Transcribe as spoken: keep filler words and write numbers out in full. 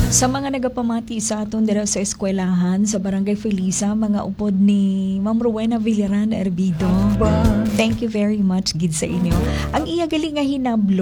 Sa mga nagapamati sa aton dira sa eskwelahan sa Barangay Felisa, mga upod ni Ma'am Rowena Villaran Erbido. Thank you very much gid sa inyo. Ang iya gali nga hinablo